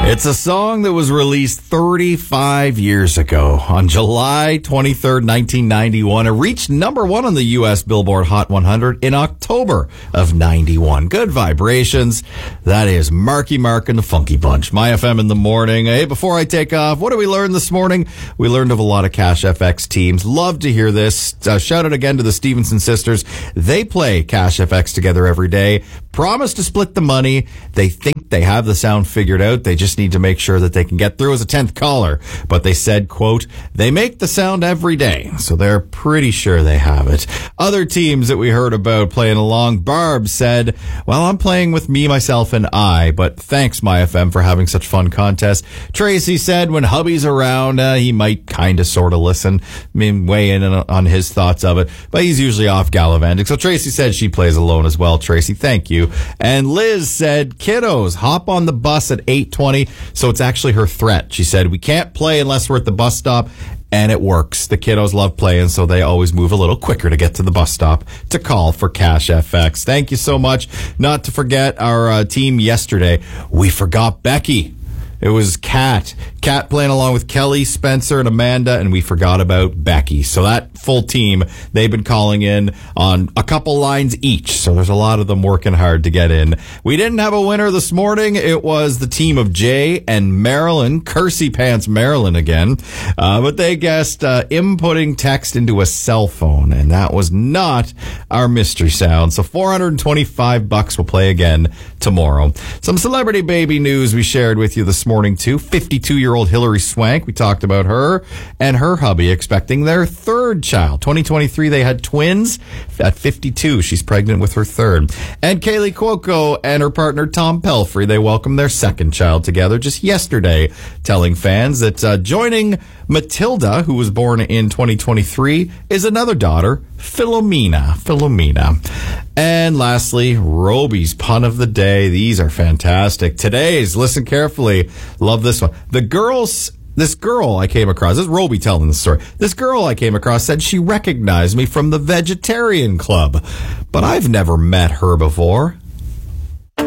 It's a song that was released 35 years ago on July 23rd, 1991. It reached number one on the U.S. Billboard Hot 100 in October of 91. Good vibrations. That is Marky Mark and the Funky Bunch. My FM in the morning. Hey, before I take off, what did we learn this morning? We learned of a lot of Cash FX teams. Love to hear this. Shout out again to the Stevenson sisters. They play Cash FX together every day. Promise to split the money. They think they have the sound figured out. They just need to make sure that they can get through as a 10th caller. But they said, quote, they make the sound every day. So they're pretty sure they have it. Other teams that we heard about playing along, Barb said, well, I'm playing with me, myself, and I, but thanks, MyFM, for having such fun contests. Tracy said when hubby's around, he might kind of sort of listen, weigh in on his thoughts of it, but he's usually off gallivanting. So Tracy said she plays alone as well. Tracy, thank you. And Liz said, kiddos, hop on the bus at 8:20. So it's actually her threat. She said, we can't play unless we're at the bus stop. And it works. The kiddos love playing, so they always move a little quicker to get to the bus stop to call for Cash FX. Thank you so much. Not to forget our team yesterday. We forgot Becky. It was Kat playing along with Kelly, Spencer, and Amanda, and we forgot about Becky. So that full team, they've been calling in on a couple lines each. So there's a lot of them working hard to get in. We didn't have a winner this morning. It was the team of Jay and Marilyn, Kersey Pants Marilyn again. But they guessed inputting text into a cell phone, and that was not our mystery sound. So $425 will play again tomorrow. Some celebrity baby news we shared with you this morning too. 52-year-old Hilary Swank, we talked about her and her hubby expecting their third child. 2023, they had twins. At 52, she's pregnant with her third. And Kaylee Cuoco and her partner Tom Pelfrey, they welcomed their second child together just yesterday, telling fans that joining Matilda, who was born in 2023, is another daughter, Philomena. And lastly, Roby's pun of the day. These are fantastic. Today's, listen carefully, love this one. This girl I came across, this is Roby telling the story. This girl I came across said she recognized me from the Vegetarian Club, but I've never met her before.